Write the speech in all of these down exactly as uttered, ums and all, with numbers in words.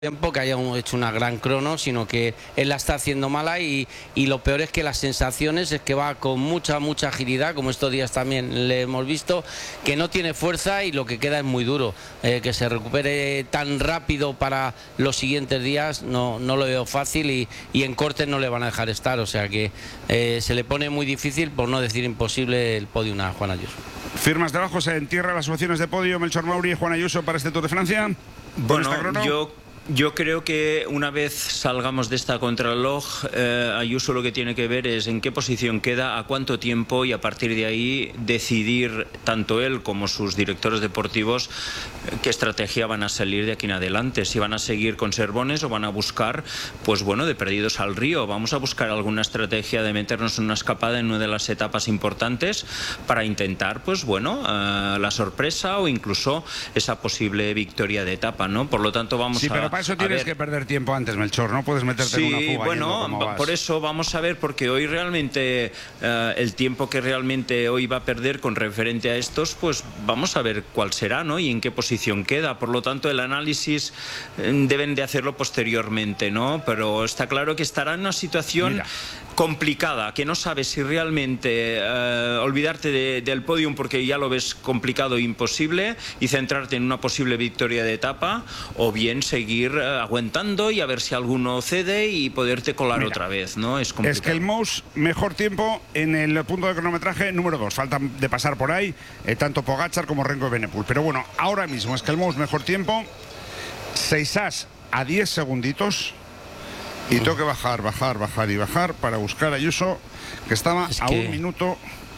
tiempo que haya hecho una gran crono, sino que él la está haciendo mala y, y lo peor es que las sensaciones es que va con mucha, mucha agilidad, como estos días también le hemos visto, que no tiene fuerza y lo que queda es muy duro. Eh, que se recupere tan rápido para los siguientes días no, no lo veo fácil y, y en cortes no le van a dejar estar, o sea que eh, se le pone muy difícil, por no decir imposible, el podium a Juan Ayuso. ¿Firmas debajo? ¿Se entierra las opciones de podio Melchor Mauri y Juan Ayuso para este Tour de Francia? Bueno, yo... Yo creo que una vez salgamos de esta contrarreloj, eh, Ayuso lo que tiene que ver es en qué posición queda, a cuánto tiempo, y a partir de ahí decidir tanto él como sus directores deportivos qué estrategia van a salir de aquí en adelante, si van a seguir con Servones o van a buscar, pues bueno, de perdidos al río. Vamos a buscar alguna estrategia de meternos en una escapada en una de las etapas importantes para intentar, pues bueno, eh, la sorpresa o incluso esa posible victoria de etapa, ¿no? Por lo tanto, vamos sí, a... Pero para eso tienes que perder tiempo antes, Melchor, no puedes meterte sí, en una fuga. Bueno, por eso vamos a ver, porque hoy realmente uh, el tiempo que realmente hoy va a perder con referente a estos, pues vamos a ver cuál será, ¿no? Y en qué posición queda. Por lo tanto, el análisis eh, deben de hacerlo posteriormente, ¿no? Pero está claro que estará en una situación Mira. complicada, que no sabes si realmente uh, olvidarte de, del podium porque ya lo ves complicado e imposible y centrarte en una posible victoria de etapa, o bien seguir aguantando y a ver si alguno cede y poderte colar Mira, otra vez, ¿no? Es complicado. Es que el Mouse, mejor tiempo en el punto de cronometraje número dos. Faltan de pasar por ahí eh, tanto Pogačar como Renko Evenepoel. Pero bueno, ahora mismo es que el Mouse, mejor tiempo, seis as a diez segunditos. Y tengo que bajar, bajar, bajar y bajar para buscar a Ayuso, que estaba es a que... un minuto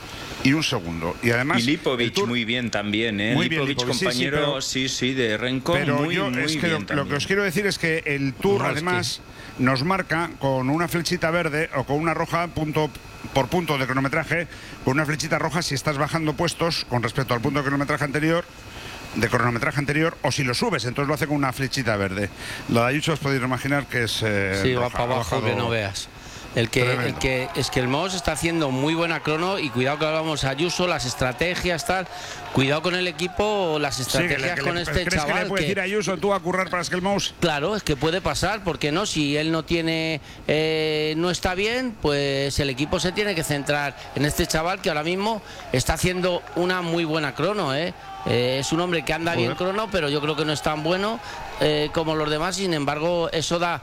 y un segundo. Y además... Y Lipovic tour... muy bien también, ¿eh? Muy Lipovic, bien, Lipovic, compañero, sí, sí, pero... sí, sí, de Renko, pero muy, yo, muy es que bien lo, lo que os quiero decir es que el Tour, no, además, que... nos marca con una flechita verde o con una roja, punto por punto de cronometraje, con una flechita roja si estás bajando puestos con respecto al punto de cronometraje anterior, de cronometraje anterior, o si lo subes, entonces lo hace con una flechita verde. La de Ayuso os podéis imaginar que es... Eh, sí, roja, va para abajo, bajado... que no veas. El que, el que es que el Moss está haciendo muy buena crono y cuidado que hablamos Ayuso, las estrategias, tal. Cuidado con el equipo, las estrategias sí, que le, que con le, este ¿crees chaval. ¿Crees que le puede que, decir a Ayuso tú a currar para que el Moss? Claro, es que puede pasar, ¿por qué no? Si él no tiene, eh, no está bien, pues el equipo se tiene que centrar en este chaval que ahora mismo está haciendo una muy buena crono, ¿eh? Eh, es un hombre que anda Joder. bien crono, pero yo creo que no es tan bueno eh, como los demás. Sin embargo, eso da,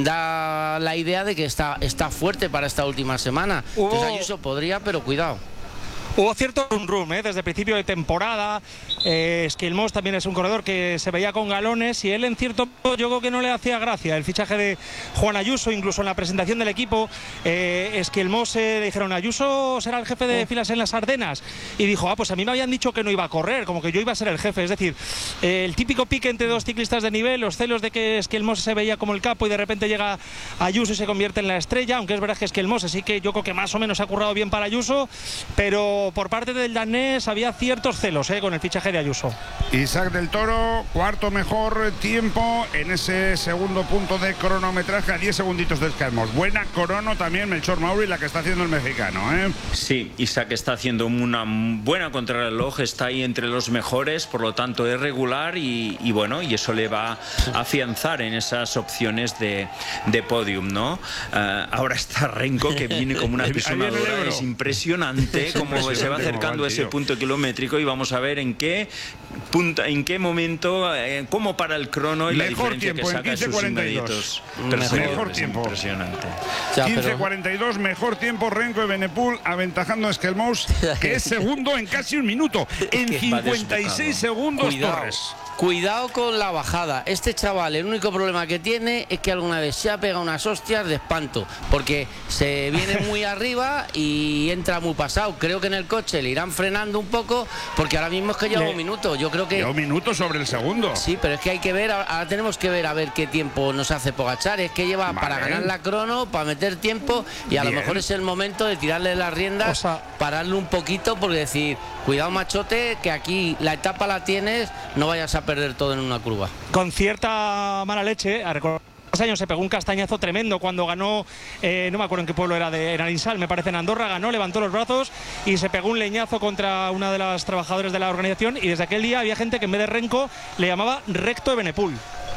da la idea de que está, está fuerte para esta última semana. Oh. Entonces Ayuso podría, pero cuidado. Hubo cierto rum rum ¿eh? desde el principio de temporada. Eh, Esquilmós también es un corredor que se veía con galones y él en cierto modo yo creo que no le hacía gracia el fichaje de Juan Ayuso, incluso en la presentación del equipo. Eh, Esquilmós eh, le dijeron: Ayuso será el jefe de filas en las Ardenas, y dijo: ah, pues a mí me habían dicho que no iba a correr, como que yo iba a ser el jefe. Es decir, eh, el típico pique entre dos ciclistas de nivel, los celos de que Esquilmós se veía como el capo y de repente llega Ayuso y se convierte en la estrella, aunque es verdad que Esquilmós sí que yo creo que más o menos ha currado bien para Ayuso, pero por parte del danés había ciertos celos eh, con el fichaje de Ayuso. Isaac del Toro, cuarto mejor tiempo en ese segundo punto de cronometraje a diez segunditos de Esquilmós. Buena crono también Melchor Mauri, la que está haciendo el mexicano, ¿eh? Sí, Isaac está haciendo una buena contrarreloj, está ahí entre los mejores, por lo tanto es regular y, y bueno, y eso le va a afianzar en esas opciones de, de podium, ¿no? Uh, ahora está Renko, que viene como una pisonadora, es impresionante como se va acercando a ese punto kilométrico, y vamos a ver en qué punto, en qué momento, eh, cómo para el crono y mejor la diferencia tiempo, que saca en sus inmediatos. Mejor, mejor tiempo. Impresionante. quince cuarenta y dos, mejor tiempo Renko Evenepoel, aventajando a Esquilmós, que es segundo en casi un minuto. En cincuenta y seis segundos, Cuidado. Torres. Cuidado con la bajada. Este chaval, el único problema que tiene es que alguna vez se ha pegado unas hostias de espanto, porque se viene muy arriba y entra muy pasado. Creo que en el coche le irán frenando un poco, porque ahora mismo es que lleva le... un minuto. Yo creo que lleva un minuto sobre el segundo. Sí, pero es que hay que ver, ahora tenemos que ver a ver qué tiempo nos hace Pogačar. Es que lleva vale. para ganar la crono, para meter tiempo, y a Bien. lo mejor es el momento de tirarle las riendas, o sea, pararle un poquito, porque decir: cuidado, machote, que aquí la etapa la tienes, no vayas a perder todo en una curva. Con cierta mala leche, a recordar años se pegó un castañazo tremendo cuando ganó, eh, no me acuerdo en qué pueblo era, de en Arinsal, me parece, en Andorra. Ganó, levantó los brazos y se pegó un leñazo contra una de las trabajadoras de la organización, y desde aquel día había gente que en vez de Renko le llamaba Recto Evenepoel.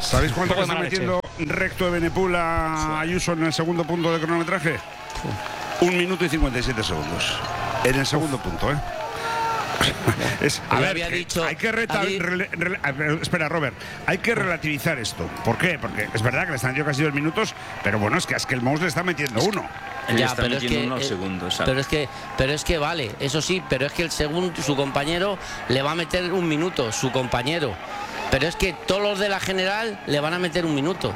¿Sabéis cuánto Un poco de está mala metiendo recto de Benepul a Ayuso en el segundo punto de cronometraje? Un minuto y cincuenta y siete segundos. En el segundo Uf. punto, ¿eh? Es, a Yo ver, había que dicho, hay que reta, había... rele, rele, rele, espera, Robert, hay que relativizar esto. ¿Por qué? Porque es verdad que le están metiendo casi dos minutos, pero bueno, es que a Esquel Mous le está metiendo uno. Ya, está pero, es que, uno al segundo, pero es que, pero es que vale, eso sí, pero es que el segundo, su compañero le va a meter un minuto, su compañero. Pero es que todos los de la general le van a meter un minuto.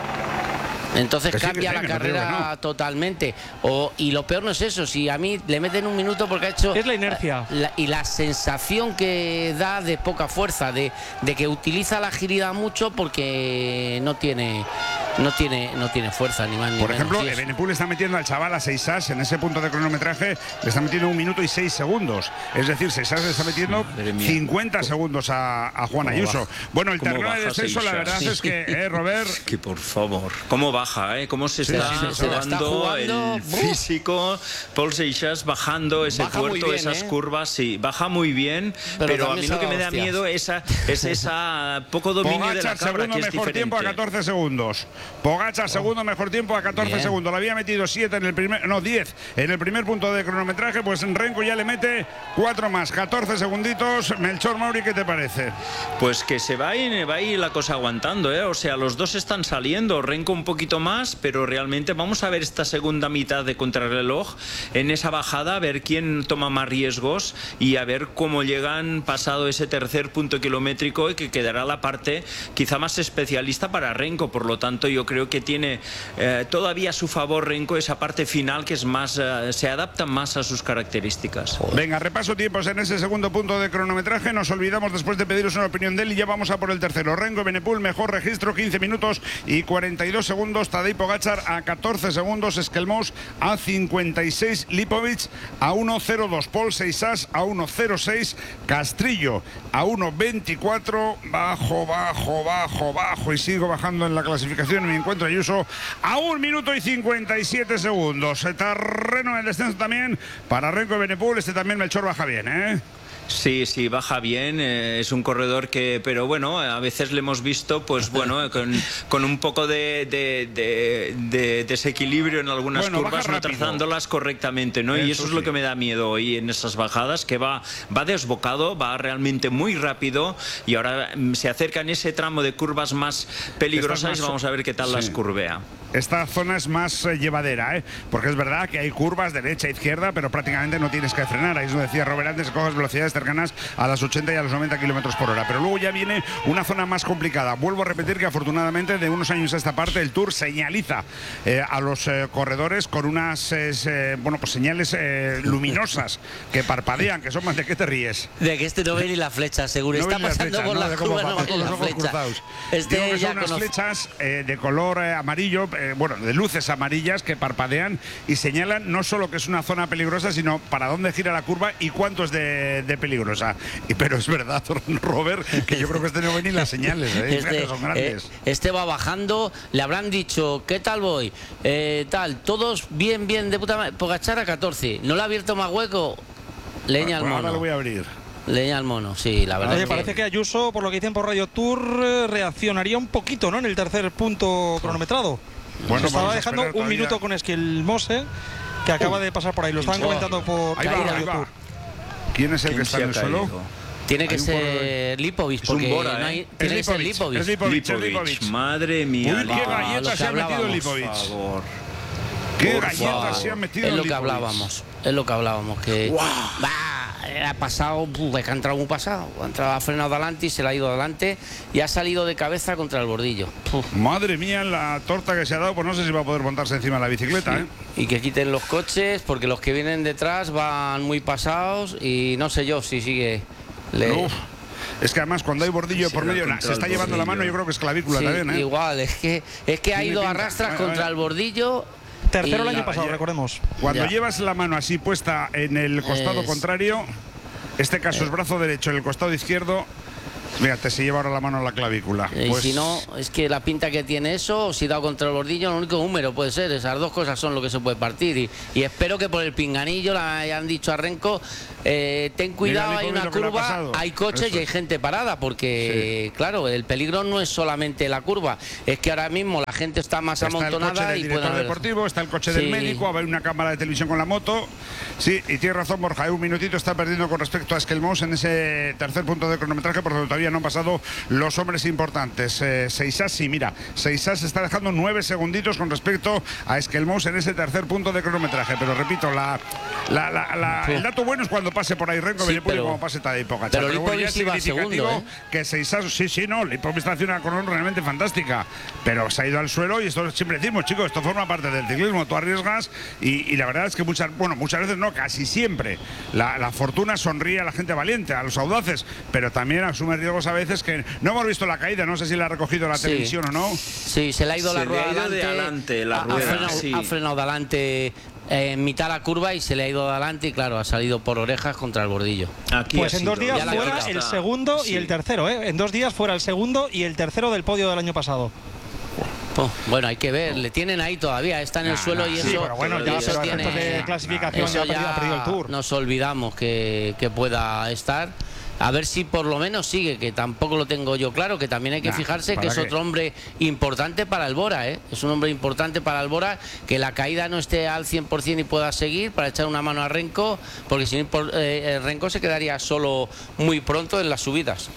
Entonces que cambia sí, la carrera no. totalmente. O, y lo peor no es eso, si a mí le meten un minuto porque ha hecho... Es la inercia. La, y la sensación que da de poca fuerza, de, de que utiliza la agilidad mucho porque no tiene... No tiene, no tiene fuerza ni más ni Por menos. ejemplo, Sí, Benepul está metiendo al chaval a Seisas en ese punto de cronometraje, le está metiendo un minuto y seis segundos. Es decir, Seisas le está metiendo cincuenta segundos a, a Juan Ayuso. Baja? Bueno, el terreno de descenso, la verdad sí. es que, eh, Robert. Que por favor, ¿cómo baja? Eh? ¿Cómo se está, sí, sí, sí, jugando, está jugando el físico? Paul Seixas bajando ese baja puerto, bien, esas eh. curvas, sí, baja muy bien, pero, pero a mí lo que me da hostias. miedo es esa, es esa poco dominio Pogacar, de la cabra, que es mejor diferente. Tiempo a catorce segundos. Pogacar, segundo mejor tiempo a catorce Bien. segundos. Le había metido siete en el primer, no, diez en el primer punto de cronometraje. Pues en Renko ya le mete cuatro más, catorce segunditos. Melchor Mauri, ¿qué te parece? Pues que se va y va ahí la cosa aguantando, ¿eh? O sea, los dos están saliendo. Renko un poquito más, pero realmente vamos a ver esta segunda mitad de contrarreloj en esa bajada, a ver quién toma más riesgos y a ver cómo llegan pasado ese tercer punto kilométrico y que quedará la parte quizá más especialista para Renko. Por lo tanto, yo creo que tiene eh, todavía a su favor Renko esa parte final que es más eh, se adapta más a sus características. Venga, repaso tiempos en ese segundo punto de cronometraje. Nos olvidamos después de pediros una opinión de él y ya vamos a por el tercero. Renko Benepul, mejor registro, quince minutos y cuarenta y dos segundos. Tadej Pogacar a catorce segundos. Esquel Mous a cincuenta y seis. Lipovic a uno cero dos. Paul Seixas a uno cero seis. Castrillo a uno veinticuatro. Bajo, bajo, bajo, bajo y sigo bajando en la clasificación. Me encuentro Ayuso a un minuto y cincuenta y siete segundos. El terreno en el descenso también para Renko Benepul. Este también Melchor baja bien, ¿eh? Sí, sí, baja bien, eh, es un corredor que, pero bueno, a veces le hemos visto, pues bueno, con, con un poco de, de, de, de desequilibrio en algunas bueno, curvas, no trazándolas correctamente, ¿no? Eso y eso sí. es lo que me da miedo hoy en esas bajadas, que va, va desbocado, va realmente muy rápido y ahora se acerca en ese tramo de curvas más peligrosas y vamos a ver qué tal sí. las curvea. Esta zona es más eh, llevadera, ¿eh? Porque es verdad que hay curvas derecha, izquierda, pero prácticamente no tienes que frenar. Ahí es donde decía Robert antes, coges velocidades cercanas a las ochenta y a los noventa kilómetros por hora. Pero luego ya viene una zona más complicada. Vuelvo a repetir que afortunadamente de unos años a esta parte el Tour señaliza eh, a los eh, corredores con unas eh, bueno, pues señales eh, luminosas que parpadean, que son más. ¿De qué te ríes? De que este no ve ni la flecha, seguro. No está pasando por la curva, no ve la flecha. Este Digo que son unas flechas eh, de color eh, amarillo, eh, bueno, de luces amarillas que parpadean y señalan no solo que es una zona peligrosa, sino para dónde gira la curva y cuánto es de, de peligrosa. Y, pero es verdad, Robert, que yo creo que este no ve ni las señales, ¿eh? Este, son grandes. Eh, este va bajando, le habrán dicho, ¿qué tal voy? Eh, tal, todos bien, bien, de puta madre. Pogacar a catorce, ¿no le ha abierto más hueco? Leña al mono. Ahora lo voy a abrir. Leña al mono, sí, la verdad. Oye, es parece que... que Ayuso, por lo que dicen por Radio Tour, eh, reaccionaría un poquito, ¿no? En el tercer punto cronometrado. Bueno, se estaba dejando un todavía. minuto con Esquel Mous, que acaba uh, de pasar por ahí. Lo estaban oh, comentando por ahí va, Radio ahí va. Tour. ¿Quién es el que está en el suelo? Tiene que ser Lipovic, porque Bora, ¿eh? no hay, tiene es que ser Lipovic. Es Lipovic, es Lipovic. Madre mía. Uy, qué galletas se ha metido Lipovic. Qué galletas se ha metido Es lo Lipovic. que hablábamos, es lo que hablábamos, que wow. bah, ha pasado, es que ha entrado muy pasado, ha, entrado, ha frenado adelante y se le ha ido adelante y ha salido de cabeza contra el bordillo. Uf. Madre mía, la torta que se ha dado, pues no sé si va a poder montarse encima de la bicicleta, sí. ¿eh? Y que quiten los coches, porque los que vienen detrás van muy pasados y no sé yo si sigue... Le... Uf. Es que además cuando hay bordillo sí, por medio, se está llevando la mano, yo creo que es clavícula sí, también, ¿eh? Igual, es que, es que ha ido a rastras vale, contra vale. el bordillo. Tercero el año pasado, ya, recordemos. Cuando ya. llevas la mano así puesta en el costado es... contrario, este caso es brazo derecho, en el costado izquierdo, Fíjate, se lleva ahora la mano a la clavícula. Y pues... si no, es que la pinta que tiene eso, si dado contra el bordillo, lo único húmero puede ser. Esas dos cosas son lo que se puede partir. Y, y espero que por el pinganillo le hayan dicho a Renko, eh, ten cuidado, Mira, hay una curva, hay coches eso. Y hay gente parada, porque, sí. claro, el peligro no es solamente la curva, es que ahora mismo la gente está más está amontonada. El coche del y director haber... deportivo, está el coche sí. del médico, va a haber una cámara de televisión con la moto. Sí, y tiene razón Borja, un minutito está perdiendo con respecto a Esquelmós en ese tercer punto de cronometraje, por lo que todavía no han pasado los hombres importantes. Eh, Seisas, sí, mira, Seisas está dejando nueve segunditos con respecto a Esquelmós en ese tercer punto de cronometraje, pero repito, la, la, la, la, el dato bueno es cuando pase por ahí Renko sí, Benepul y cuando pase Tadej Pogačar. Pero, pero bueno, ya es significativo segundo, ¿eh? que Seisas, sí, sí, no, Lipovic está haciendo una corona realmente fantástica, pero se ha ido al suelo y esto siempre decimos, chicos, esto forma parte del ciclismo, tú arriesgas y, y la verdad es que muchas, bueno, muchas veces no, casi siempre, la, la fortuna sonríe a la gente valiente, a los audaces, pero también asume riesgos a veces que no hemos visto la caída, no sé si la ha recogido la sí. televisión o no. Sí, se le ha ido se la rueda le ha ido adelante, de adelante la ha, rueda, ha frenado, sí. ha frenado de adelante eh, en mitad de la curva y se le ha ido de adelante y claro, ha salido por orejas contra el bordillo. Aquí pues en dos días fuera el segundo sí. y el tercero, ¿eh? En dos días fuera el segundo y el tercero del podio del año pasado. Oh, bueno, hay que ver, le tienen ahí todavía, está en el nah, suelo nah, y eso, sí, pero bueno, ya, eso pero tiene de clasificación eso ya, ya ha perdido el Tour. Nos olvidamos que, que pueda estar. A ver si por lo menos sigue, que tampoco lo tengo yo claro, que también hay que nah, fijarse que es qué? otro hombre importante para el Bora, ¿eh? Es un hombre importante para el Bora, que la caída no esté al cien por cien y pueda seguir para echar una mano a Renko, porque si no, eh, Renko se quedaría solo muy pronto en las subidas.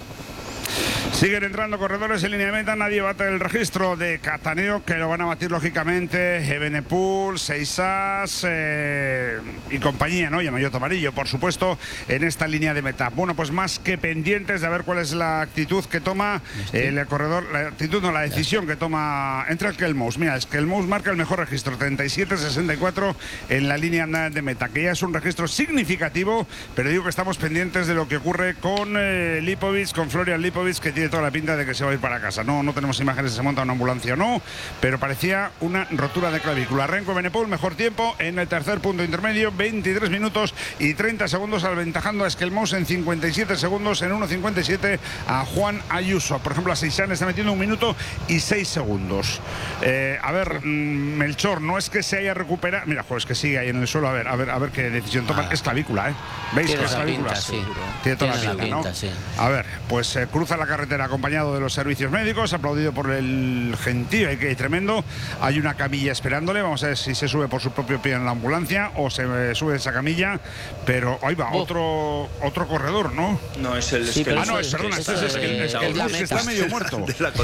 Siguen entrando corredores en línea de meta, nadie bate el registro de Cataneo, que lo van a batir lógicamente Evenepoel, Seisas eh, y compañía, ¿no? Y Maillot amarillo, por supuesto, en esta línea de meta. Bueno, pues más que pendientes de ver cuál es la actitud que toma el corredor, la actitud no, la decisión que toma entre Esquelmós. Mira, Esquelmós marca el mejor registro, treinta y siete sesenta y cuatro en la línea de meta, que ya es un registro significativo, pero digo que estamos pendientes de lo que ocurre con eh, Lipovic, con Florian Lipovic, que tiene toda la pinta de que se va a ir para casa. No, no tenemos imágenes si se monta una ambulancia o no, pero parecía una rotura de clavícula. Renko Benepul, mejor tiempo en el tercer punto intermedio, veintitrés minutos y treinta segundos, aventajando a Esquelmós en cincuenta y siete segundos, en uno cincuenta y siete a Juan Ayuso. Por ejemplo, a Seisán está metiendo un minuto y seis segundos. Eh, a ver, mmm, Melchor, no es que se haya recuperado. Mira, joder, es que sigue ahí en el suelo. A ver, a ver, a ver qué decisión toma. Ah. Es clavícula, ¿eh? ¿Veis que es clavícula? Pinta, sí. Tiene toda Tiene la pinta, pinta, ¿no? Sí. A ver, pues eh, cruza la carretera acompañado de los servicios médicos, aplaudido por el gentío, que tremendo. Hay una camilla esperándole, vamos a ver si se sube por su propio pie en la ambulancia o se sube esa camilla, pero ahí va, oh. otro otro corredor, ¿no? No, es el sí, Ah, no, es, perdona, este es, es, el, es, el, el que está medio muerto. De la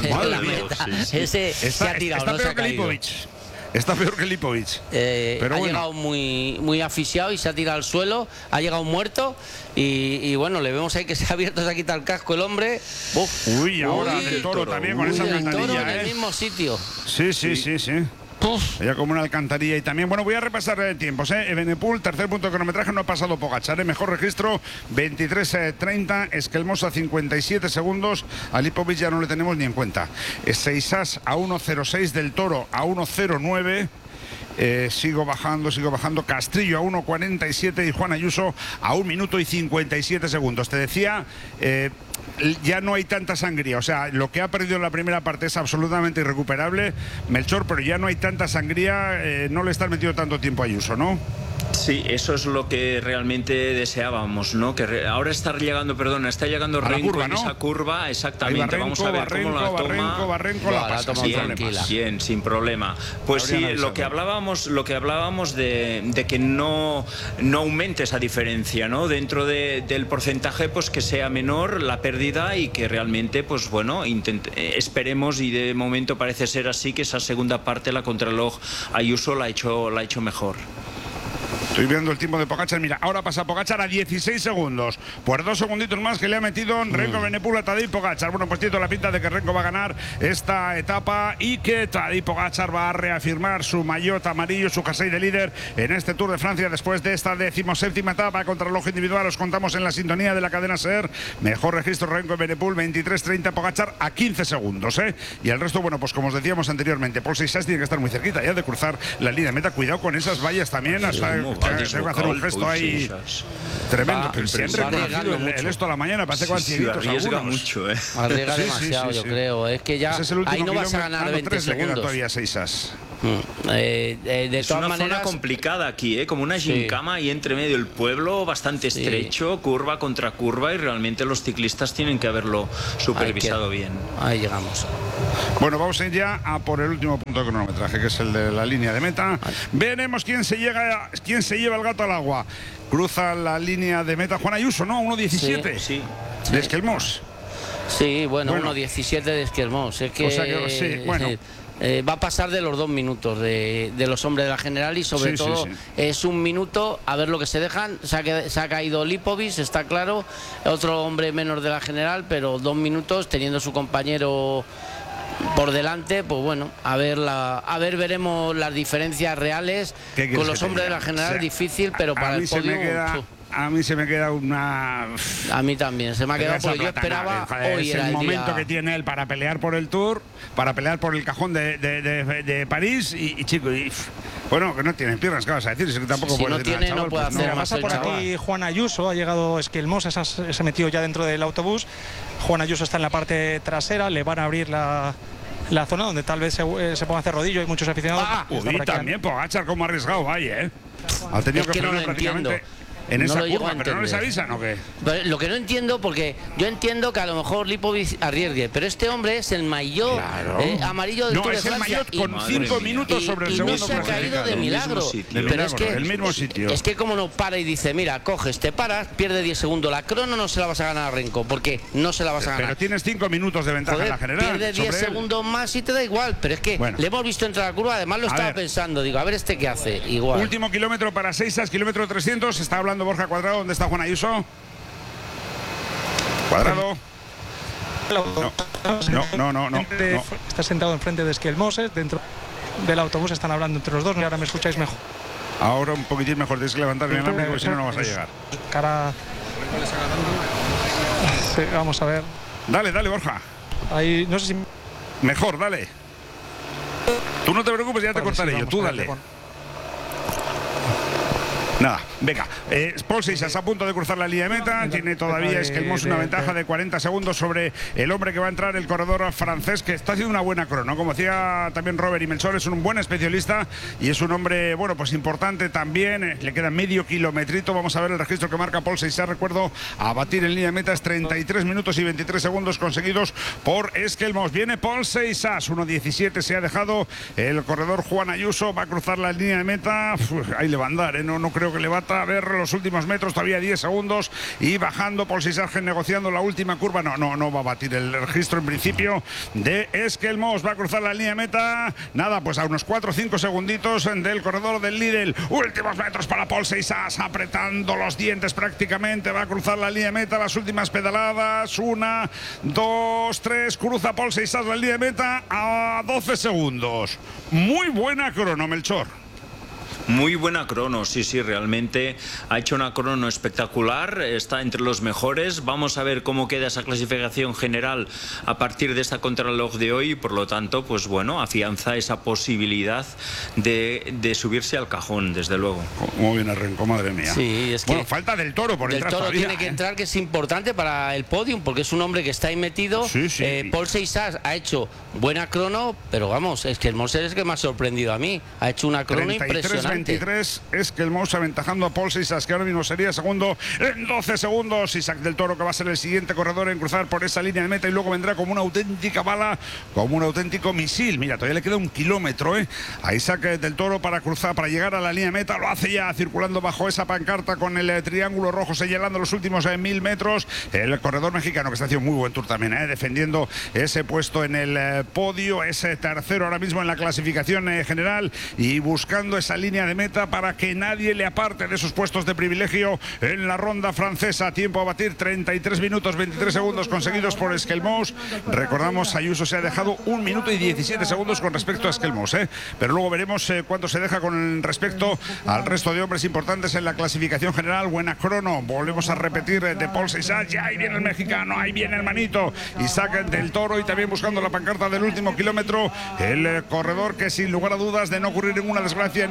sí, sí. Ese está, se ha tirado, está no peor se ha que Lipovic. Está peor que Lipovic. Eh, pero ha bueno. llegado muy, muy asfixiado y se ha tirado al suelo, ha llegado muerto y, y bueno, le vemos ahí que se ha abierto, se ha quitado el casco el hombre. Uf. Uy, ahora Uy, el toro, toro también con uy, esa el alcantarilla, toro ¿eh? en el mismo sitio. Sí, sí, sí, sí. sí. Ya como una alcantarilla. Y también, bueno, voy a repasar eh, tiempos, ¿eh? Evenepoel, tercer punto de cronometraje, no ha pasado Pogačar, ¿eh? Mejor registro, veintitrés treinta, Esquelmós a cincuenta y siete segundos, a Lipovic ya no le tenemos ni en cuenta. Seisas a uno cero seis, del Toro a uno cero nueve. Eh, sigo bajando, sigo bajando. Castrillo a uno cuarenta y siete y Juan Ayuso a un minuto y cincuenta y siete segundos. Te decía, eh, ya no hay tanta sangría. O sea, lo que ha perdido en la primera parte es absolutamente irrecuperable, Melchor, pero ya no hay tanta sangría. Eh, no le están metiendo tanto tiempo a Ayuso, ¿no? Sí, eso es lo que realmente deseábamos, ¿no? Que re ahora está llegando, perdona, está llegando Renko curva, en ¿no? esa curva, exactamente. Barrenco, Vamos a ver Barrenco, cómo la toma. Barrenco, Barrenco, la, la pasa. la toma bien, tranquila. Bien, sin problema. Pues sí, lo que hablábamos, lo que hablábamos de, de que no, no aumente esa diferencia, ¿no? Dentro de, del porcentaje, pues que sea menor la pérdida y que realmente, pues bueno, intente, esperemos, y de momento parece ser así, que esa segunda parte, la contrarreloj, Ayuso la ha hecho, la ha hecho mejor. Estoy viendo el tiempo de Pogačar. Mira, ahora pasa Pogačar a dieciséis segundos. Pues dos segunditos más que le ha metido Renko Benepul a Tadej Pogačar. Bueno, pues tiene toda la pinta de que Renko va a ganar esta etapa y que Tadej Pogačar va a reafirmar su maillot amarillo, su jersey de líder en este Tour de Francia después de esta decimoséptima etapa contra el reloj individual. Os contamos en la sintonía de la cadena SER. Mejor registro Renko Benepul, veintitrés treinta, Pogačar a quince segundos, ¿eh? Y el resto, bueno, pues como os decíamos anteriormente, Paul Seisas tiene que estar muy cerquita ya de cruzar la línea de meta. Cuidado con esas vallas también, hasta tengo que hacer un gesto ahí tremendo. Pero si han reconocido el, el esto a la mañana, parece que van cieguitos arriesga algunos. mucho, ¿eh? Arriesga Sí, sí, demasiado, sí, yo sí. creo. Es que ya Ese es el último ahí no vas a kilómetro. ganar Ah, no, veinte tres, le quedan segundos. todavía seis as. Mm, eh, eh, de Es todas una maneras, zona complicada aquí, ¿eh? Como una Sí. gincama y entre medio el pueblo, bastante Sí. estrecho, curva contra curva, y realmente los ciclistas tienen que haberlo supervisado Ahí bien. queda. Ahí llegamos. Bueno, vamos a ir ya a por el último punto de cronometraje, que es el de la línea de meta. Veremos quién se, llega, quién se lleva el gato al agua. Cruza la línea de meta Juan Ayuso, ¿no? uno diecisiete. Sí. De Esquelmós. Sí, bueno, Bueno. uno diecisiete de Esquelmós. Es que, O sea que, sí, bueno. eh, eh, va a pasar de los dos minutos de, de los hombres de la general, y sobre Sí, sí, todo sí. es un minuto a ver lo que se dejan. Se ha, qued- se ha caído Lipovic, está claro, otro hombre menos de la general, pero dos minutos teniendo su compañero por delante, pues bueno, a ver la, a ver veremos las diferencias reales. ¿Qué quieres Con que los te hombres de diga? la general O sea, difícil, pero a para mí el se me podio queda, uf, A mí se me queda una... a mí también se me ha quedado porque yo esperaba Joder, hoy es era el el momento día. que tiene él para pelear por el Tour, para pelear por el cajón de, de, de, de París y, y chico, y, bueno, que no tienen piernas, ¿qué vas a decir? Si tampoco Si puedes no decir al tiene, no chaval, puede pues hacer Mira, más pasa el por chaval. aquí Juan Ayuso, ha llegado Esquelmós, esa- se metió ya dentro del autobús. Juan Ayuso está en la parte trasera, le van a abrir la, la zona donde tal vez se, eh, se ponga a hacer rodillo, hay muchos aficionados. Ah, Está Uy, por aquí. también Pogačar como arriesgado ahí, ¿eh? Ha tenido Es que que no frenar lo prácticamente entiendo. en No esa lo llego curva, a pero no les entender. avisan, ¿o qué? Pero lo que no entiendo, porque yo entiendo que a lo mejor Lipovic arriesgue, pero este hombre es el maillot Claro. eh, amarillo del No, Tour de es el Francia maillot y- con Madre cinco mía. minutos y, sobre el y segundo no se ha caído clasificado. de El mismo milagro. sitio. De Pero es milagro, que, el mismo sitio. Es que como no para y dice, mira, coges, te paras, pierde diez segundos. La crono no se la vas a ganar a Renko, porque no se la vas a ganar. Pero tienes cinco minutos de ventaja Joder, en la general. pierde diez sobre él. segundos más y te da igual. Pero es que Bueno. le hemos visto entrar a la curva, además lo A estaba ver. pensando. Digo, a ver este qué hace. Igual. Último kilómetro para Seisas, kilómetro trescientos. Está hablando Borja Cuadrado. ¿Dónde está Juan Ayuso? Cuadrado. No, no, no, no, Entre- no. Está sentado enfrente de Esquelmós, dentro del autobús están hablando entre los dos. Ahora me escucháis mejor. Ahora un poquitín mejor. Tienes que levantar bien el porque si no, no vas a llegar. Cara. Sí, vamos a ver. Dale, dale, Borja. Ahí, no sé si. Mejor, dale. Tú no te preocupes, ya te Vale, sí, cortaré yo. vamos Tú a ver, dale. bueno. Nada, venga. Eh, Paul Seisas a punto de cruzar la línea de meta. Tiene todavía Esquelmós una ventaja de cuarenta segundos sobre el hombre que va a entrar, el corredor francés, que está haciendo una buena crono. Como decía también Robert y Melchor, es un buen especialista y es un hombre, bueno, pues importante también. Eh, Le queda medio kilometrito. Vamos a ver el registro que marca Paul Seisas. Recuerdo, a batir en línea de meta es treinta y tres minutos y veintitrés segundos conseguidos por Esquelmós. Viene Paul Seisas, uno diecisiete se ha dejado el corredor Juan Ayuso. Va a cruzar la línea de meta. Uf, ahí le va a andar, ¿eh? No, no creo que le bata. A ver los últimos metros, todavía diez segundos y bajando Paul Seisas negociando la última curva. No, no, no va a batir el registro en principio de Esquelmós. Va a cruzar la línea de meta. Nada, pues a unos cuatro o cinco segunditos del corredor del Lidl. Últimos metros para Paul Seisas, apretando los dientes prácticamente. Va a cruzar la línea de meta, las últimas pedaladas. Una, dos, tres. Cruza Paul Seisas la línea de meta a doce segundos. Muy buena crono, Melchor. Muy buena crono, sí, sí, realmente ha hecho una crono espectacular, está entre los mejores. Vamos a ver cómo queda esa clasificación general a partir de esta contrarreloj de hoy y por lo tanto, pues bueno, afianza esa posibilidad de, de subirse al cajón, desde luego. Muy bien arrancó, madre mía. Sí, es que bueno, falta del Toro por Del entrar Toro todavía, tiene que ¿eh? entrar, que es importante para el podium, porque es un hombre que está ahí metido. Sí, sí. Eh, Paul Seisas ha hecho buena crono, pero vamos, es que el Mosel es que me ha sorprendido a mí. Ha hecho una crono treinta y tres impresionante. veintitrés es que el Moussa aventajando a Paul Seisas, que ahora mismo sería segundo en doce segundos. Isaac del Toro, que va a ser el siguiente corredor en cruzar por esa línea de meta y luego vendrá como una auténtica bala, como un auténtico misil. Mira, todavía le queda un kilómetro ¿eh? a Isaac del Toro para cruzar, para llegar a la línea de meta. Lo hace ya circulando bajo esa pancarta con el eh, triángulo rojo señalando los últimos eh, mil metros. El corredor mexicano, que está haciendo muy buen tour también, ¿eh? defendiendo ese puesto en el eh, podio, ese tercero ahora mismo en la clasificación eh, general y buscando esa línea de meta para que nadie le aparte de esos puestos de privilegio en la ronda francesa. Tiempo a batir, treinta y tres minutos veintitrés segundos conseguidos por Esquelmós. Recordamos, Ayuso se ha dejado un minuto y diecisiete segundos con respecto a Esquelmós, ¿eh? pero luego veremos eh, cuánto se deja con respecto al resto de hombres importantes en la clasificación general. Buena crono, volvemos a repetir eh, de Paul Seisas. Ya ahí viene el mexicano, ahí viene el manito Isaac del Toro y también buscando la pancarta del último kilómetro el eh, corredor que sin lugar a dudas, de no ocurrir ninguna desgracia en estos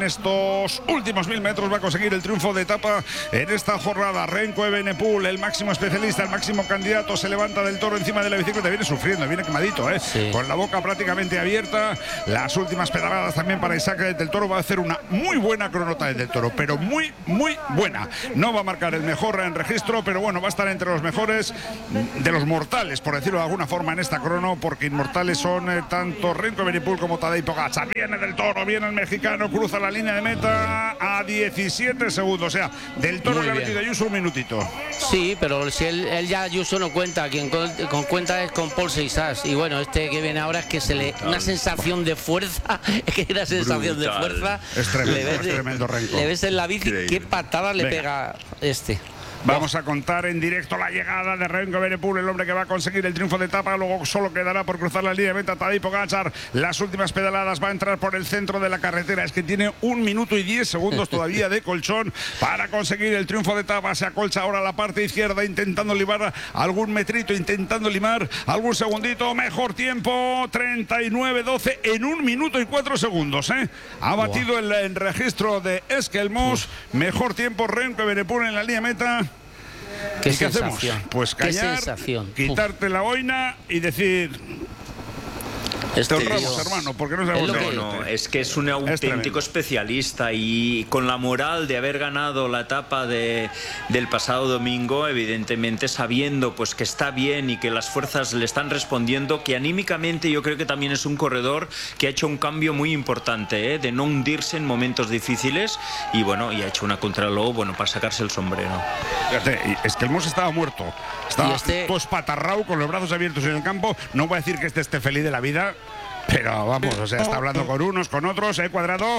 los últimos mil metros va a conseguir el triunfo de etapa en esta jornada. Remco Evenepoel, el máximo especialista, el máximo candidato, se levanta del toro encima de la bicicleta. Viene sufriendo, viene quemadito, ¿eh? Sí. Con la boca prácticamente abierta. Las últimas pedaladas también para Isaac del Toro. Va a hacer una muy buena cronota del Toro, pero muy, muy buena. No va a marcar el mejor en registro, pero bueno, va a estar entre los mejores de los mortales, por decirlo de alguna forma, en esta crono, porque inmortales son eh, tanto Remco Evenepoel como Tadej Pogačar. Viene del Toro, viene el mexicano, cruza la línea de meta a diecisiete segundos. O sea, del Toro le ha metido a Ayuso un minutito. Sí, pero si él, él ya Ayuso no cuenta, quien con, con cuenta es con Paul Seixas. Y bueno, este que viene ahora es que se le una sensación de fuerza, es que una sensación Brutal. de fuerza. Es tremendo, le ves, es tremendo Remco. Le ves en la bici, Increíble. qué patada le Venga. pega este. Vamos a contar en directo la llegada de Remco Evenepoel, el hombre que va a conseguir el triunfo de etapa. Luego solo quedará por cruzar la línea de meta Tadej Pogačar. Las últimas pedaladas, va a entrar por el centro de la carretera. Es que tiene un minuto y diez segundos todavía de colchón para conseguir el triunfo de etapa. Se acolcha ahora la parte izquierda, intentando limar algún metrito, intentando limar algún segundito. Mejor tiempo, treinta y nueve doce en un minuto y cuatro segundos. ¿eh? Ha batido el, el registro de Esquelmos. Mejor tiempo Remco Evenepoel en la línea meta. ¿Qué, ¿Y qué hacemos? Pues callar, quitarte la boina y decir... Este te honramos, hermano, porque no sabemos. No, no, es que es un auténtico es especialista y con la moral de haber ganado la etapa de, del pasado domingo, evidentemente sabiendo pues que está bien y que las fuerzas le están respondiendo, que anímicamente yo creo que también es un corredor que ha hecho un cambio muy importante, ¿eh? De no hundirse en momentos difíciles y bueno, y ha hecho una contrarreloj, bueno, para sacarse el sombrero. Fíjate, es que el Mos estaba muerto, estaba este... pues patarrao con los brazos abiertos en el campo. No voy a decir que este esté feliz de la vida, pero vamos, o sea, está hablando con unos, con otros, ¿eh, Cuadrado?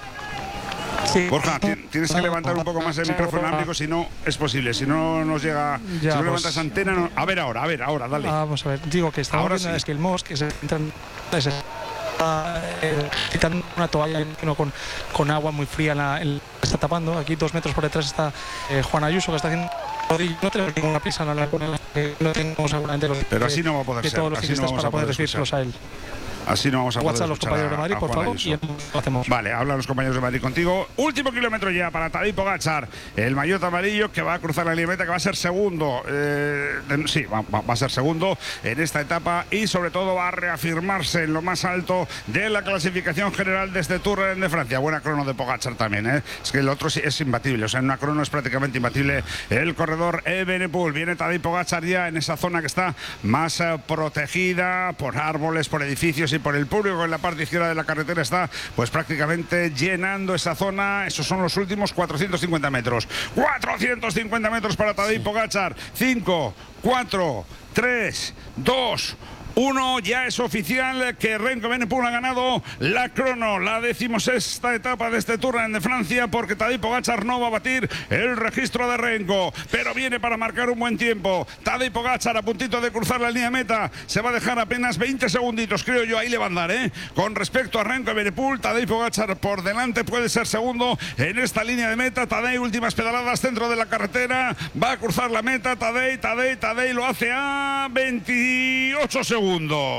Sí. Borja, tienes que levantar un poco más el micrófono amplia, si no es posible, si no nos llega, ya, si no pues, levantas antena, no... a ver ahora, a ver, ahora, dale. Vamos a ver, digo que está ahora sí. Es que el Mos, que se entran, se está eh, quitando una toalla no, con, con agua muy fría, en la, en, está tapando, aquí dos metros por detrás está eh, Juan Ayuso, que está haciendo... No tengo ninguna prisa en hablar con él, eh, no tengo seguramente los pero así no va a poder de ser, todos los así no vamos para a poder poder decírselos a él. Así no vamos a poder a los compañeros de Madrid, por favor, y lo hacemos. Vale, hablan los compañeros de Madrid contigo. Último kilómetro ya para Tadej Pogačar, el maillot amarillo que va a cruzar la línea de meta, que va a ser segundo. Eh, sí, va, va a ser segundo en esta etapa y sobre todo va a reafirmarse en lo más alto de la clasificación general de este Tour de Francia. Buena crono de Pogačar también, ¿eh? Es que el otro sí es imbatible, o sea, en una crono es prácticamente imbatible el corredor Evenepoel. Viene Tadej Pogačar ya en esa zona que está más eh, protegida por árboles, por edificios y por el público. En la parte izquierda de la carretera está pues prácticamente llenando esa zona. Esos son los últimos cuatrocientos cincuenta metros. cuatrocientos cincuenta metros para Tadej Pogačar. cinco, cuatro, tres, dos, uno, ya es oficial que Remco Evenepoel ha ganado la crono, la decimosexta etapa de este Tour de Francia, porque Tadej Pogačar no va a batir el registro de Remco, pero viene para marcar un buen tiempo. Tadej Pogačar a puntito de cruzar la línea de meta, se va a dejar apenas veinte segunditos, creo yo, ahí le va a andar, ¿eh? Con respecto a Remco Evenepoel, Tadej Pogačar por delante, puede ser segundo en esta línea de meta. Tadej, últimas pedaladas centro de la carretera, va a cruzar la meta. Tadej, Tadej, Tadej lo hace a veintiocho segundos.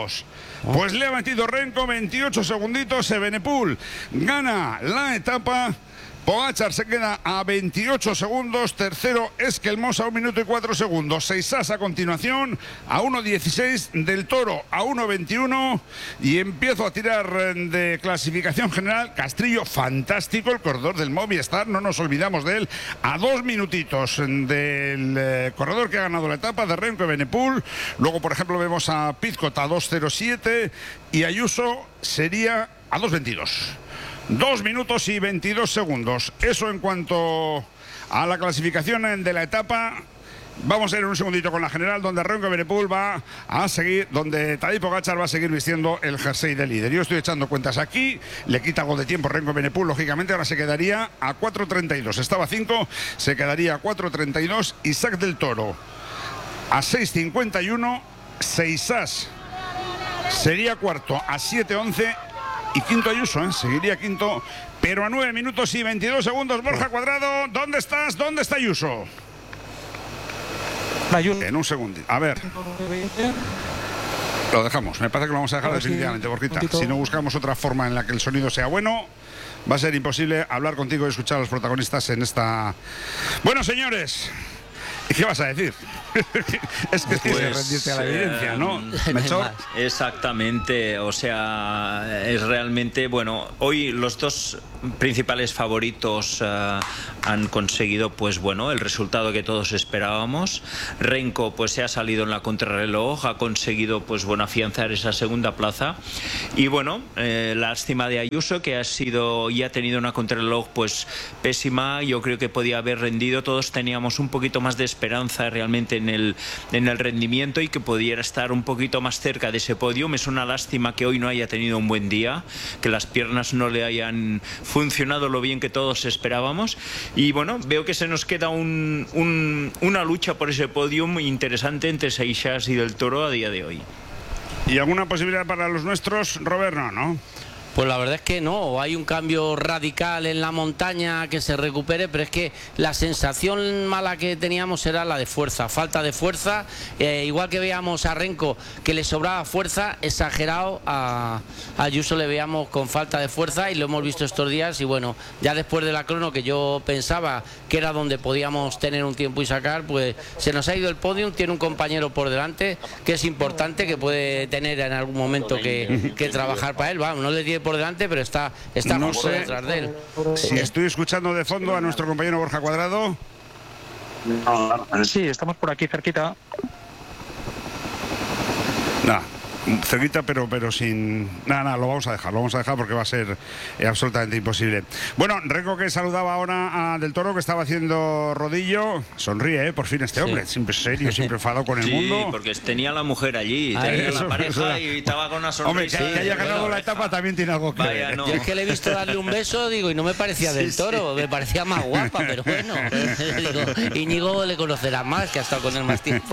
Pues le ha metido Remco veintiocho segunditos. Evenepoel gana la etapa. Pogačar se queda a veintiocho segundos. Tercero Esquelmos a un minuto y cuatro segundos. Seixas a continuación a uno dieciséis. Del Toro a uno veintiuno. Y empiezo a tirar de clasificación general. Castrillo, fantástico, el corredor del Movistar, no nos olvidamos de él. A dos minutitos del eh, corredor que ha ganado la etapa, de Remco Evenepoel. Luego, por ejemplo, vemos a Pizcot a dos cero siete. Y Ayuso sería a dos veintidós. Dos minutos y veintidós segundos. Eso en cuanto a la clasificación de la etapa. Vamos a ir en un segundito con la general, donde Remco Evenepoel va a seguir, donde Tadej Pogačar va a seguir vistiendo el jersey de líder. Yo estoy echando cuentas aquí, le quita algo de tiempo Remco Evenepoel, lógicamente, ahora se quedaría a cuatro treinta y dos. Estaba a cinco, se quedaría a cuatro treinta y dos. Isaac del Toro a seis cincuenta y uno. Seixas sería cuarto a siete once. Y quinto Ayuso, ¿eh? Seguiría quinto, pero a nueve minutos y veintidós segundos. Borja Cuadrado, ¿dónde estás? ¿Dónde está Ayuso? En un segundo. A ver. Lo dejamos. Me parece que lo vamos a dejar definitivamente, Borjita. Si no buscamos otra forma en la que el sonido sea bueno, va a ser imposible hablar contigo y escuchar a los protagonistas en esta... Bueno, señores, ¿qué vas a decir? Es que tienes que rendirte a la evidencia, ¿no? Eh, Exactamente, o sea, es realmente, bueno, hoy los dos principales favoritos uh, han conseguido, pues bueno, el resultado que todos esperábamos. Renko, pues se ha salido en la contrarreloj, ha conseguido, pues bueno, afianzar esa segunda plaza. Y bueno, eh, lástima de Ayuso, que ha sido y ha tenido una contrarreloj, pues pésima. Yo creo que podía haber rendido. Todos teníamos un poquito más de esperanza realmente en el, en el rendimiento y que pudiera estar un poquito más cerca de ese podio. Es una lástima que hoy no haya tenido un buen día, que las piernas no le hayan funcionado lo bien que todos esperábamos. Y bueno, veo que se nos queda un, un, una lucha por ese podio muy interesante entre Seixas y Del Toro a día de hoy. ¿Y alguna posibilidad para los nuestros, Robert? No, ¿no? Pues la verdad es que no, hay un cambio radical en la montaña que se recupere, pero es que la sensación mala que teníamos era la de fuerza, falta de fuerza, eh, igual que veíamos a Renko que le sobraba fuerza, exagerado, a, a Ayuso le veíamos con falta de fuerza y lo hemos visto estos días. Y bueno, ya después de la crono, que yo pensaba que era donde podíamos tener un tiempo y sacar, pues se nos ha ido el podium, tiene un compañero por delante que es importante, que puede tener en algún momento que, que trabajar para él, vamos, no le tiene por delante, pero está, está no justo sé detrás de él. Si estoy escuchando de fondo a nuestro compañero Borja Cuadrado. Sí, estamos por aquí cerquita. Nada, cerquita, pero pero sin... Nada, nada, lo vamos a dejar, lo vamos a dejar porque va a ser eh, absolutamente imposible. Bueno, Renko, que saludaba ahora a Del Toro, que estaba haciendo rodillo. Sonríe, ¿eh? Por fin este hombre, sí. Siempre serio, siempre enfadado con el sí, mundo. Sí, porque tenía la mujer allí, Ay, tenía eso, la pareja eso. y estaba con una sonrisa. Hombre, que, que haya ganado bueno, la etapa también tiene algo que Vaya, ver. no. Yo es que le he visto darle un beso, digo, y no me parecía Sí, Del Toro, sí. me parecía más guapa, pero bueno, digo, Íñigo le conocerá más, que ha estado con él más tiempo.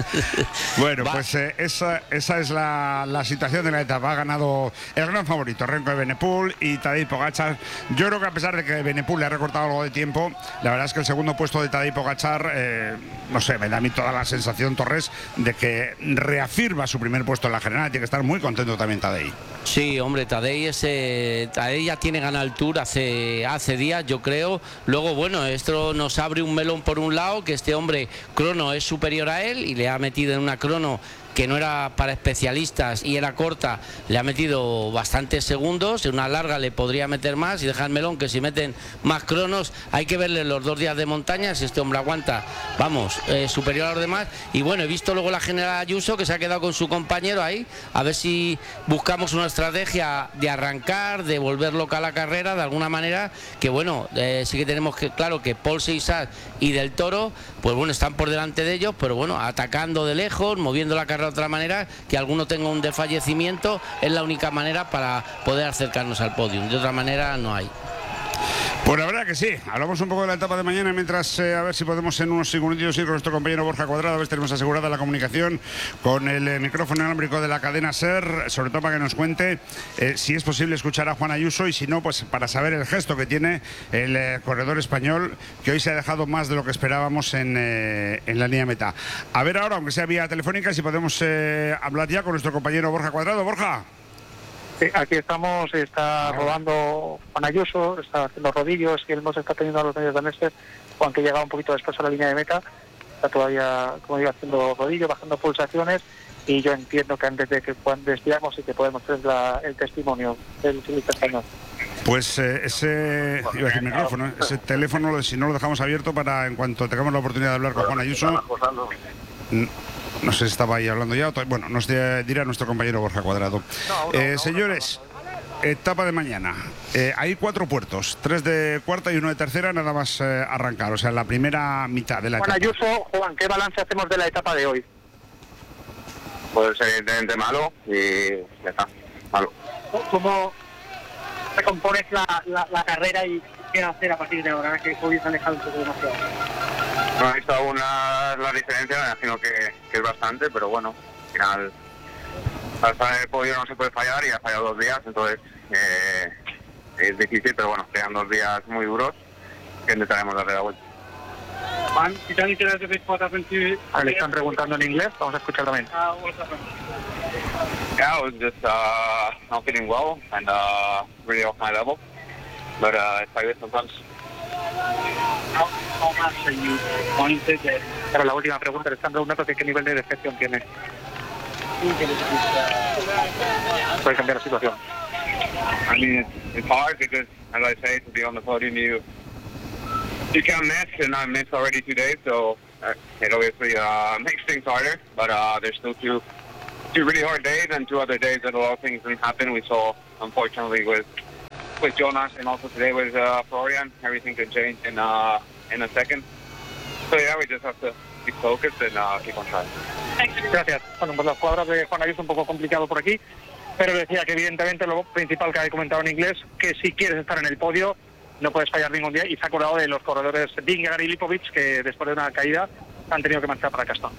Bueno, Va. pues eh, esa, esa es la, la situación de la etapa. Ha ganado el gran favorito, Renko Evenepoel y Tadej Pogačar. Yo creo que a pesar de que Evenepoel le ha recortado algo de tiempo, la verdad es que el segundo puesto de Tadej Pogačar, eh, no sé, me da a mí toda la sensación, Torres, de que reafirma su primer puesto en la general. Tiene que estar muy contento también Tadej. Sí, hombre, Tadej, ese, Tadej ya tiene ganado el Tour hace, hace días, yo creo. Luego, bueno, esto nos abre un melón por un lado, que este hombre crono es superior a él y le ha metido en una crono que no era para especialistas y era corta, le ha metido bastantes segundos, en una larga le podría meter más, y deja el melón que si meten más cronos hay que verle los dos días de montaña, si este hombre aguanta, vamos, eh, superior a los demás. Y bueno, he visto luego la general Ayuso, que se ha quedado con su compañero ahí, a ver si buscamos una estrategia de arrancar, de volver loca a la carrera de alguna manera, que bueno, eh, sí que tenemos que, claro, que Pol Seixas y Del Toro, pues bueno, están por delante de ellos, pero bueno, atacando de lejos, moviendo la carrera de otra manera, que alguno tenga un desfallecimiento, es la única manera para poder acercarnos al podio, de otra manera no hay. Pues la verdad que sí. Hablamos un poco de la etapa de mañana, mientras eh, a ver si podemos en unos segunditos ir con nuestro compañero Borja Cuadrado, a ver si tenemos asegurada la comunicación con el eh, micrófono inalámbrico de la cadena SER, sobre todo para que nos cuente eh, si es posible escuchar a Juan Ayuso, y si no, pues para saber el gesto que tiene el eh, corredor español, que hoy se ha dejado más de lo que esperábamos en, eh, en la línea meta. A ver ahora, aunque sea vía telefónica, si podemos eh, hablar ya con nuestro compañero Borja Cuadrado. Borja. Sí, aquí estamos, está rodando Juan Ayuso, está haciendo rodillos y él nos está teniendo a los medios daneses. Juan, que llega un poquito después a la línea de meta, está todavía, como digo, haciendo rodillos, bajando pulsaciones, y yo entiendo que antes de que Juan desviamos y que podemos tener la, el testimonio del ciclista español. Pues eh, ese, iba a decir micrófono, ¿eh? Ese teléfono, si no lo dejamos abierto para en cuanto tengamos la oportunidad de hablar con Juan Ayuso. No sé si estaba ahí hablando ya. Bueno, nos dirá nuestro compañero Borja Cuadrado. Eh, señores, etapa de mañana. Eh, hay cuatro puertos, tres de cuarta y uno de tercera, nada más eh, arrancar. O sea, la primera mitad de la Juan etapa. Ayuso, Juan, ¿qué balance hacemos de la etapa de hoy? Pues evidentemente malo y ya está, malo. ¿Cómo recompones la, la, la carrera y qué hacer a partir de ahora, que hoy se han dejado un poco demasiado? No he visto aún la, la diferencia, me imagino que, que es bastante, pero bueno, al final hasta el podio no se puede fallar y ha fallado dos días, entonces eh, es difícil, pero bueno, quedan dos días muy duros que intentaremos darle la vuelta. Juan, ah, le están preguntando en inglés, vamos a escuchar también. Yeah, I was just uh, not feeling well and uh, really off my level. but uh, it's like this sometimes. Pero la última pregunta, le están preguntando qué nivel de decepción tiene. Puede cambiar la situación. I mean, it's, it's hard because, as I say, to be on the podium, you you can't miss, and I missed already two days, so uh, it obviously uh, makes things harder. But uh, there's still two two really hard days, and two other days that a lot of things didn't happen. We saw, unfortunately, with with Jonas, and also today with uh, Florian, everything could change in uh, in a second. So yeah, we just have to keep focused and uh, keep on trying. Gracias. Bueno, pues las cuadras de Juan Ayuso un poco complicado por aquí, pero decía que evidentemente lo principal que había comentado en inglés, que si quieres estar en el podio no puedes fallar ningún día, y se ha acordado de los corredores Vingegaard y Lipovic, que después de una caída han tenido que marchar para Castón.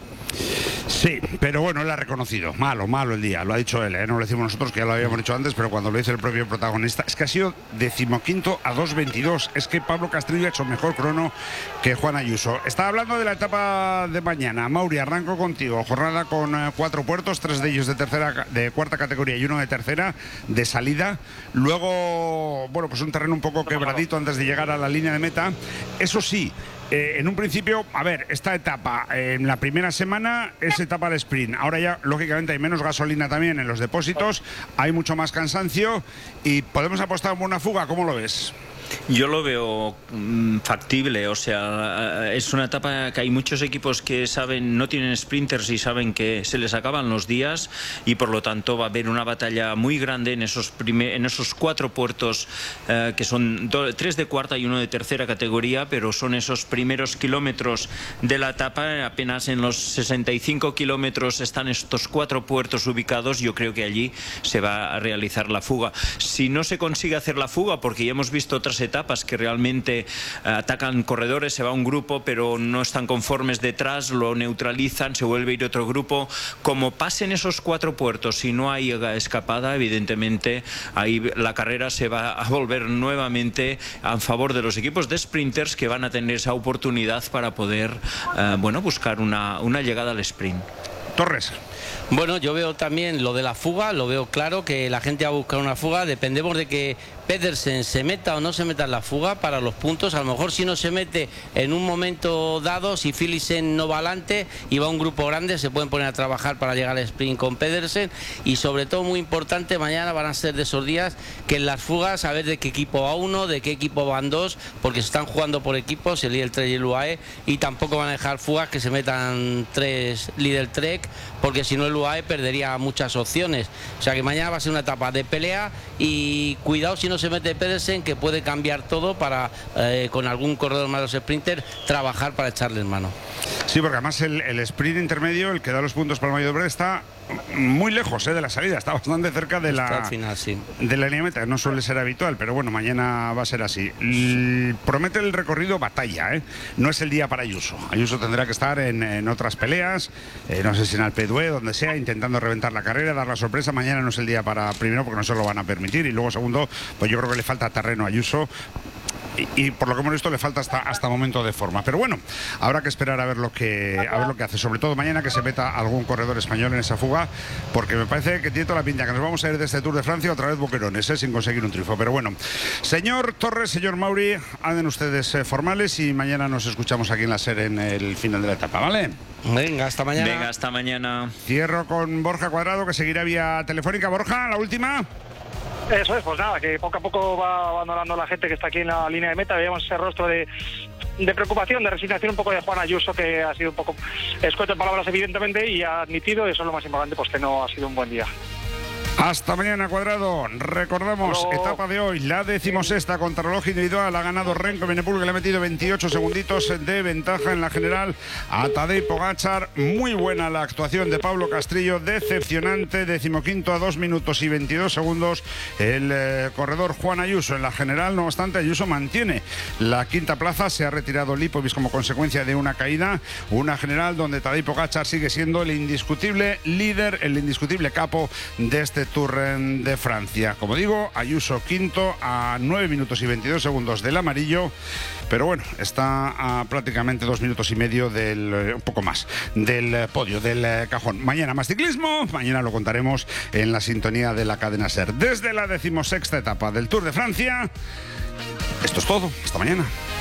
Sí, pero bueno, él ha reconocido. Malo, malo el día, lo ha dicho él, ¿eh? No lo decimos nosotros, que ya lo habíamos dicho antes, pero cuando lo dice el propio protagonista, es que ha sido decimoquinto a dos veintidós. Es que Pablo Castrillo ha hecho mejor crono que Juan Ayuso. Estaba hablando de la etapa de mañana. Mauri, arranco contigo. Jornada con eh, cuatro puertos, tres de ellos de tercera, de cuarta categoría y uno de tercera, de salida. Luego, bueno, pues un terreno un poco quebradito antes de llegar a la línea de meta. Eso sí, Eh, en un principio, a ver, esta etapa eh, en la primera semana es etapa de sprint. Ahora ya, lógicamente, hay menos gasolina también en los depósitos, hay mucho más cansancio y podemos apostar por una fuga. ¿Cómo lo ves? Yo lo veo mmm, factible, o sea, es una etapa que hay muchos equipos que saben, no tienen sprinters y saben que se les acaban los días, y por lo tanto va a haber una batalla muy grande en esos, primer, en esos cuatro puertos eh, que son do, tres de cuarta y uno de tercera categoría, pero son esos primeros kilómetros de la etapa. Apenas en los sesenta y cinco kilómetros están estos cuatro puertos ubicados. Yo creo que allí se va a realizar la fuga. Si no se consigue hacer la fuga, porque ya hemos visto otras etapas que realmente uh, atacan corredores, se va un grupo pero no están conformes detrás, lo neutralizan, se vuelve a ir otro grupo. Como pasen esos cuatro puertos, si no hay escapada, evidentemente ahí la carrera se va a volver nuevamente a favor de los equipos de sprinters, que van a tener esa oportunidad para poder uh, bueno, buscar una, una llegada al sprint. Torres. Bueno, yo veo también lo de la fuga, lo veo claro, que la gente va a buscar una fuga. Dependemos de que Pedersen se meta o no se meta en la fuga para los puntos. A lo mejor si no se mete en un momento dado, si Philipsen no va adelante y va un grupo grande, se pueden poner a trabajar para llegar al sprint con Pedersen. Y sobre todo, muy importante, mañana van a ser de esos días que en las fugas, a ver de qué equipo va uno, de qué equipo van dos, porque se están jugando por equipos, el líder Trek y el U A E, y tampoco van a dejar fugas que se metan tres líder Trek, porque si no el U A E perdería muchas opciones. O sea que mañana va a ser una etapa de pelea, y cuidado si no se mete Pedersen, que puede cambiar todo para, eh, con algún corredor más de los sprinters, trabajar para echarle en mano. Sí, porque además el, el sprint intermedio, el que da los puntos para el Mayo de Breda, está muy lejos eh, de la salida, está bastante cerca de la, final, sí. de la línea meta. No suele ser habitual, pero bueno, mañana va a ser así. L promete el recorrido batalla, ¿eh? No es el día para Ayuso. Ayuso tendrá que estar en, en otras peleas, eh, no sé si en Alpe d'Huez, donde sea, intentando reventar la carrera, dar la sorpresa. Mañana no es el día para, primero, porque no se lo van a permitir, y luego, segundo, pues yo creo que le falta terreno a Ayuso. Y, y por lo que hemos visto le falta hasta hasta momento de forma, pero bueno, habrá que esperar a ver lo que a ver lo que hace, sobre todo mañana, que se meta algún corredor español en esa fuga, porque me parece que tiene toda la pinta que nos vamos a ir de este Tour de Francia otra vez boquerones, ¿eh? Sin conseguir un triunfo. Pero bueno, señor Torres, señor Mauri, anden ustedes eh, formales, y mañana nos escuchamos aquí en la SER en el final de la etapa, ¿vale? Venga, hasta mañana. Venga, hasta mañana. Cierro con Borja Cuadrado, que seguirá vía telefónica. Borja, la última. Eso es, pues nada, que poco a poco va abandonando la gente que está aquí en la línea de meta. Veíamos ese rostro de, de preocupación, de resignación un poco de Juan Ayuso, que ha sido un poco escueto en palabras, evidentemente, y ha admitido, eso es lo más importante, pues que no ha sido un buen día. Hasta mañana, Cuadrado. Recordamos, Hello. etapa de hoy, la decimosexta, contrarreloj individual. Ha ganado Renko Evenepoel, que le ha metido veintiocho segunditos de ventaja en la general a Tadej Pogačar. Muy buena la actuación de Pablo Castrillo, decepcionante. Decimoquinto a dos minutos y veintidós segundos el eh, corredor Juan Ayuso en la general. No obstante, Ayuso mantiene la quinta plaza. Se ha retirado Lipovic como consecuencia de una caída. Una general donde Tadej Pogačar sigue siendo el indiscutible líder, el indiscutible capo de este Tour de Francia. Como digo, Ayuso quinto a nueve minutos y veintidós segundos del amarillo, pero bueno, está a prácticamente dos minutos y medio del, un poco más, del podio, del cajón. Mañana más ciclismo, mañana lo contaremos en la sintonía de la cadena SER. Desde la decimosexta etapa del Tour de Francia, Esto es todo. Hasta mañana.